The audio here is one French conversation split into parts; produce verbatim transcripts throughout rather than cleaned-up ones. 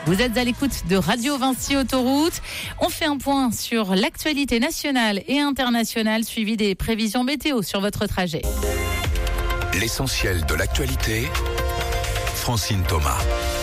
Vous êtes à l'écoute de Radio Vinci Autoroute. On fait un point sur l'actualité nationale et internationale, suivi des prévisions météo sur votre trajet. L'essentiel de l'actualité, Francine Thomas.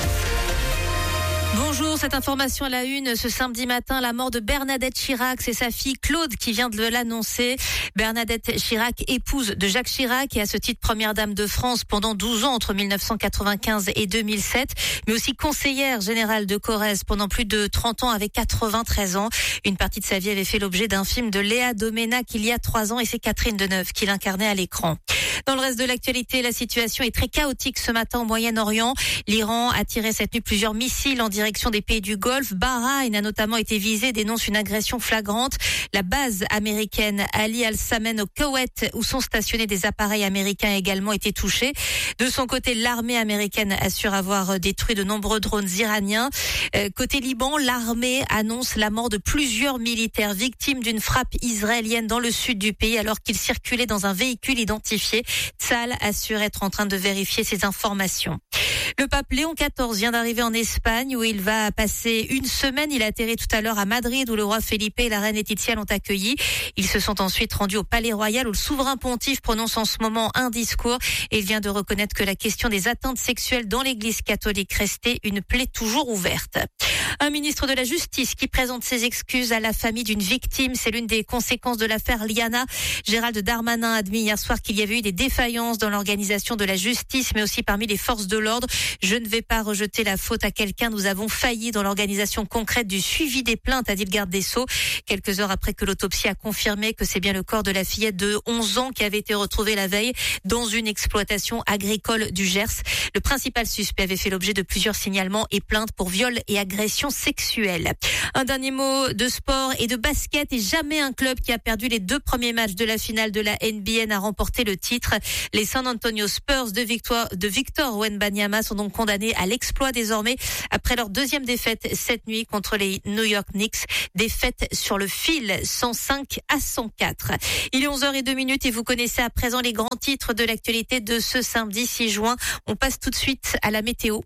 Bonjour, cette information à la une ce samedi matin, la mort de Bernadette Chirac, c'est sa fille Claude qui vient de l'annoncer. Bernadette Chirac, épouse de Jacques Chirac et à ce titre première dame de France pendant douze ans entre mille neuf cent quatre-vingt-quinze et deux mille sept, mais aussi conseillère générale de Corrèze pendant plus de trente ans avec quatre-vingt-treize ans. Une partie de sa vie avait fait l'objet d'un film de Léa Doménac il y a trois ans et c'est Catherine Deneuve qui l'incarnait à l'écran. Dans le reste de l'actualité, la situation est très chaotique ce matin au Moyen-Orient. L'Iran a tiré cette nuit plusieurs missiles en direction des pays du Golfe. Bahreïn a notamment été visé, dénonce une agression flagrante. La base américaine Ali Al-Samen au Koweït, où sont stationnés des appareils américains, a également été touchée. De son côté, l'armée américaine assure avoir détruit de nombreux drones iraniens. Euh, côté Liban, l'armée annonce la mort de plusieurs militaires victimes d'une frappe israélienne dans le sud du pays alors qu'ils circulaient dans un véhicule identifié. Tsahal assure être en train de vérifier ces informations. Le pape Léon quatorze vient d'arriver en Espagne où il va passer une semaine. Il a atterri tout à l'heure à Madrid où le roi Felipe et la reine Laetitia l'ont accueilli. Ils se sont ensuite rendus au Palais Royal où le souverain pontife prononce en ce moment un discours et il vient de reconnaître que la question des atteintes sexuelles dans l'église catholique restait une plaie toujours ouverte. Un ministre de la Justice qui présente ses excuses à la famille d'une victime. C'est l'une des conséquences de l'affaire Liana. Gérald Darmanin a admis hier soir qu'il y avait eu des défaillances dans l'organisation de la justice, mais aussi parmi les forces de l'ordre. Je ne vais pas rejeter la faute à quelqu'un. Nous avons failli dans l'organisation concrète du suivi des plaintes, a dit le garde des Sceaux. Quelques heures après que l'autopsie a confirmé que c'est bien le corps de la fillette de onze ans qui avait été retrouvé la veille dans une exploitation agricole du Gers. Le principal suspect avait fait l'objet de plusieurs signalements et plaintes pour viol et agression sexuelle. Un dernier mot de sport et de basket et jamais un club qui a perdu les deux premiers matchs de la finale de la N B A n'a remporté le titre. Les San Antonio Spurs de Victor, de Victor Wembanyama sont donc condamnés à l'exploit désormais après leur deuxième défaite cette nuit contre les New York Knicks. Défaite sur le fil cent cinq à cent quatre. Il est onze heures zéro deux et vous connaissez à présent les grands titres de l'actualité de ce samedi six juin. On passe tout de suite à la météo.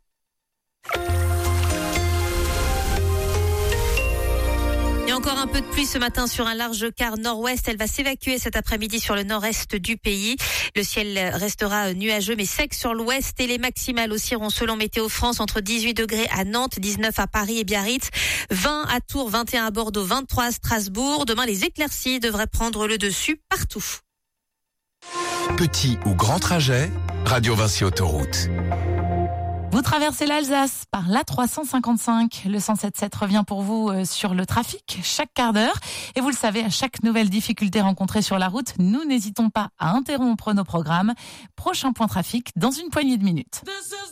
Il y a encore un peu de pluie ce matin sur un large quart nord-ouest. Elle va s'évacuer cet après-midi sur le nord-est du pays. Le ciel restera nuageux mais sec sur l'ouest et les maximales oscilleront selon Météo France entre dix-huit degrés à Nantes, dix-neuf à Paris et Biarritz, vingt à Tours, vingt et un à Bordeaux, vingt-trois à Strasbourg. Demain, les éclaircies devraient prendre le dessus partout. Petit ou grand trajet, Radio Vinci Autoroute. Vous traversez l'Alsace par l'A trois cent cinquante-cinq. Le cent sept sept revient pour vous sur le trafic chaque quart d'heure. Et vous le savez, à chaque nouvelle difficulté rencontrée sur la route, nous n'hésitons pas à interrompre nos programmes. Prochain point trafic dans une poignée de minutes.